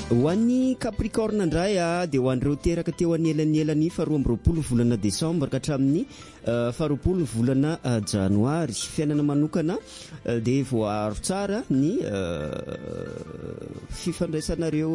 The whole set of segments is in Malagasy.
Ho an'ny Capricorne indray dia ho an'ireo teraka teo anelanelany 12 volana Desambra ka hatramin'ny 12 volana Janoary. Fiainana manokana dia voaharo tsara ny fifandraisanareo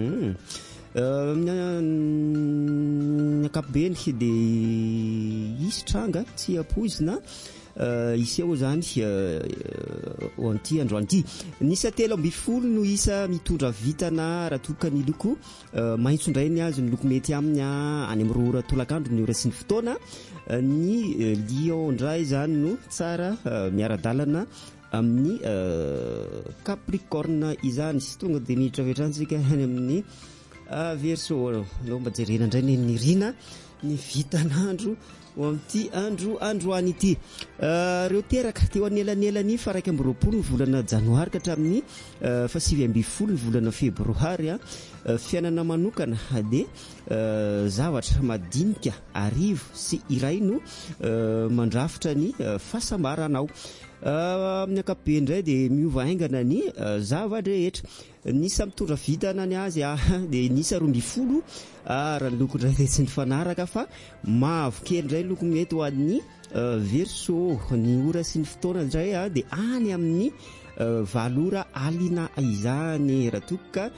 ankapobeny dia isy tranga tsy apoizina iseo zany ho anty andro anty. Nisa 13 no isa mitondra vitana raha toka ny loko maitso indray ny azy ny loko mety aminy any amin'ny roa ora tolakandro ny ora sy ny fotoana. Ny lion indray zany no tsara miara-dalana amin'ny Capricorne izany. Tonga dia miditra vetrantsika any amin'ny Verseau. No mba jerena indray ny rina ny vitan'andro ho amin'ity andro any ity. Reo teraka teo anelanelany 20 volana Janoary ka hatramin'ny 20 volana Febroary. Fiainana manokana dia zavatra madinika arivo sy iray no mandrafitra ny fahasamaranao. Amin'ny ankapobeny indray dia miova aingana ny zavatra rehetra. Nisa mitondra vitana ny azy dia nisa 12 raha ny loko indray dia tsy nifanaraka fa mavokely indray loko mety ho an'ny Verseau. Ny ora sy ny fotoana indray dia any amin'ny 9 ora alina izany. Raha toka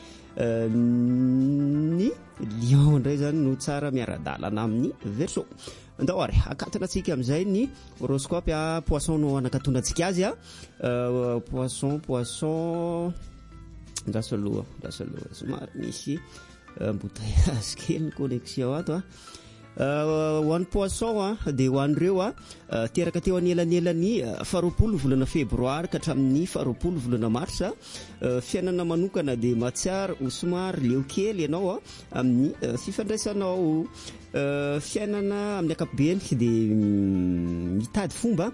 ny lion indray zany no tsara miara-dalana amin'ny Verseau. Andao ary akatana antsika amin'izay ny horoscope. Poisson no anakatondratsika azy poisson ndasa aloha somary misy embouteillage kely ny connexion ato ho an'ny poisson dia ho an'ireo teraka teo anelanelany 20 volana Febroary ka hatramin'ny 20 volana Marsa. Fiainana manokana dia matsiaro ho somary leo kely ianao amin'ny fifandraisanao. Fiainana amin'ny ankapobeny dia mitady fomba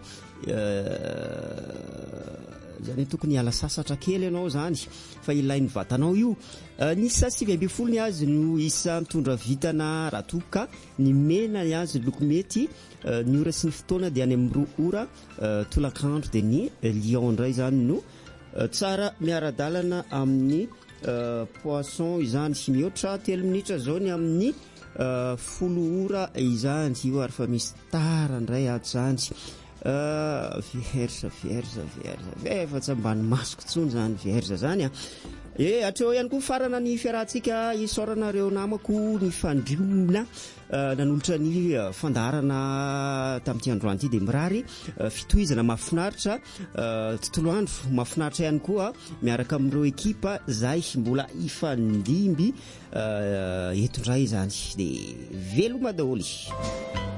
zany tokony hiala sasatra kely ianao zany fa ilain'ny vatanao io. Nisa 20 ny azy no isa mitondra vitana raha toka ny mena ny azy loko mety ny ora sy ny fotoana dia any amin'ny 2 ora tolakandro dia ny lion indray zany no tsara miara-dalana amin'ny poisson izany. Mihoatra 3 minitra zao ny amin'ny 10 ora izany io ary fa misy tara indray ato zany. Vierge efa tsy ambany masoko tsony zany vierge zany atreo ihany koa farana ny fiarahantsika isaoranareo namako ny fandriona nanolotra ny fandarana tamin'ity andro anty dia mirary fitohizana mahafinaritra tontolo andro mahafinaritra ihany koa miaraka amin'ireo ekipa zay mbola ifandimby eto indray zany dia veloma daholy.